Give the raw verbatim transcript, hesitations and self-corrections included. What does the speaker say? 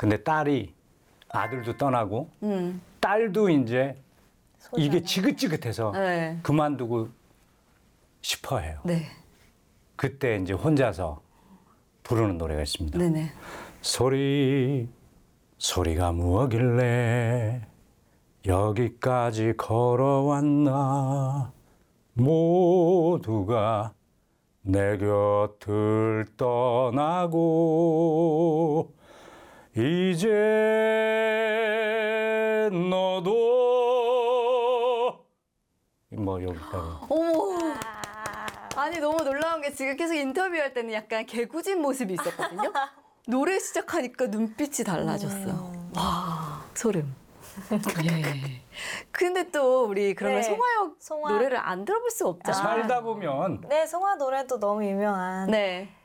근데 딸이 아들도 떠나고 음. 딸도 이제 이게 소중하네. 지긋지긋해서 네. 그만두고 싶어해요. 네. 그때 이제 혼자서 부르는 노래가 있습니다. 네네. 소리 소리가 무엇길래 여기까지 걸어왔나 모두가 내 곁을 떠나고 이제 너도 뭐 여기까지. 어머. 아니 너무 놀라운 게 지금 계속 인터뷰할 때는 약간 개구진 모습이 있었거든요. 노래 시작하니까 눈빛이 달라졌어요. 와 소름. 예. 근데 또 우리 그러면 네. 송하역 송하. 노래를 안 들어볼 수 없잖아요. 살다 보면 네, 송화 노래도 너무 유명한. 네.